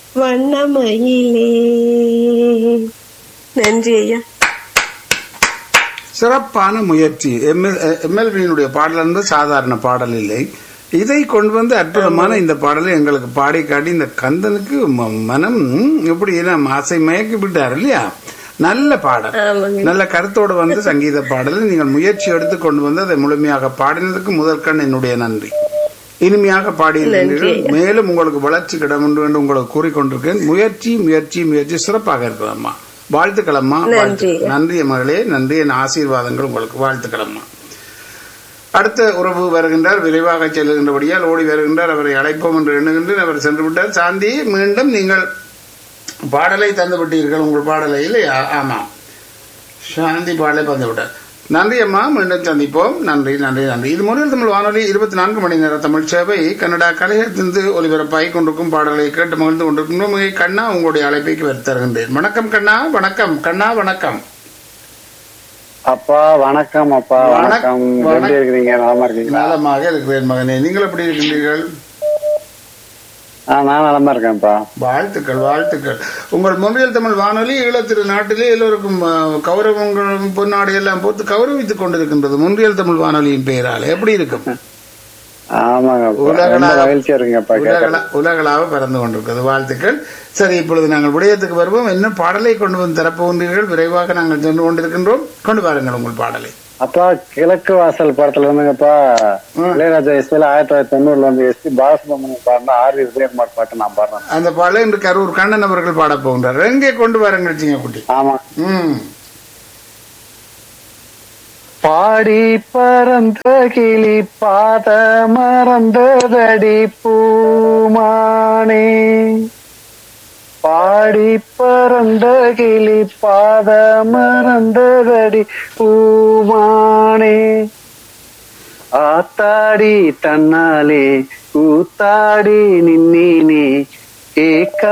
வண்ணமயிலே. நன்றி ஐயா. சிறப்பான முயற்சி. எம்எல்வியினுடைய பாடல் இருந்து சாதாரண பாடல் இல்லை. இதை கொண்டு வந்து அற்புதமான இந்த பாடலை எங்களுக்கு பாடி காட்டி இந்த கந்தனுக்கு மனம் எப்படி ஆசை மயக்கி விட்டார் இல்லையா? நல்ல பாடல், நல்ல கருத்தோடு வந்து சங்கீத பாடல் நீங்கள் முயற்சி எடுத்து கொண்டு வந்து அதை முழுமையாக பாடினதுக்கு முதற்கண் என்னுடைய நன்றி. இனிமையாக பாடியிருக்கிறீர்கள். மேலும் உங்களுக்கு வளர்ச்சி கிடம் உண்டு என்று உங்களுக்கு கூறிக்கொண்டிருக்கேன். முயற்சி முயற்சி முயற்சி சிறப்பாக இருக்கிறதம்மா. வாழ்த்துக்களம்மா. நன்றி மகளே, நன்றி. என் ஆசீர்வாதங்கள் உங்களுக்கு. வாழ்த்துக்களம்மா. அடுத்த உறவு வருகின்றார். விரைவாக செல்லுகின்றபடியால் ஓடி வருகின்றார். அவரை அழைப்போம் என்று எண்ணுகின்றேன். அவர் சென்று விட்டார். சாந்தி, மீண்டும் நீங்கள் பாடலை தந்து விட்டீர்கள். உங்கள் பாடலை இல்லையா? ஆமாம், சாந்தி பாடலை தந்து விட்டார். நன்றி அம்மா. மீண்டும் சந்திப்போம். நன்றி நன்றி நன்றி. இது முறையில் தமிழ் வானொலி 24 மணி நேர தமிழ் சேவை கன்னடா கலையத்திலிருந்து ஒலிபரப்பாகி கொண்டிருக்கும் பாடலை கேட்டு மகிழ்ந்து கொண்டிருக்கின்றோம். கண்ணா, உங்களுடைய அழைப்பைக்கு வர தருகின்றேன். வணக்கம் கண்ணா. வணக்கம் கண்ணா. வணக்கம் அப்பா. வணக்கம் அப்பா. வணக்கம். எப்படி இருக்கிறீங்க? நலமா இருக்கீங்களா? நலமாக இருக்கிறேன் மகனே. நீங்கள் எப்படி இருக்கின்றீர்கள்? நான் நலமா இருக்கேன்ப்பா. வாழ்த்துக்கள் வாழ்த்துக்கள். உங்கள் மொழியில் தமிழ் வானொலி ஈழத்திரு நாட்டிலே எல்லோருக்கும் கௌரவங்களும் பொன்னாடி எல்லாம் போட்டு கௌரவித்துக் கொண்டிருக்கின்றது. முன்றியல் தமிழ் வானொலியின் பெயரால் எப்படி இருக்கும்? உலகளாக பறந்து கொண்டிருக்கிறது. வாழ்த்துக்கள். சரி, இப்பொழுது நாங்கள் விடயத்துக்கு வருவோம். என்ன பாடலை கொண்டு வந்து தரப்போகின்றீர்கள்? விரைவாக நாங்கள் சென்று கொண்டிருக்கின்றோம். கொண்டு வாருங்கள் உங்கள் பாடலை. அப்பா, கிழக்கு வாசல் படத்துல இருந்துங்கப்பா. இளையராஜா இசையில 1990 வந்து எஸ்பி பாலசுப்ரமணியம் பாடின ஆர் விஜயகுமார் பாட்டு நான் பாடுறேன். அந்த பாடலை இன்று கரூர் கண்ணன் அவர்கள் பாட போகின்றார். எங்கே கொண்டு வாருங்கள் சிங்கக்குட்டி. ஆமா. பாடி பறந்த கிளி பாத மறந்ததடி பூமானே, பாடி பறந்த கிளி பாத மறந்ததடி பூமானே, ஆத்தாடி தன்னாலே கூத்தாடி நின்னீனே ஏக்கா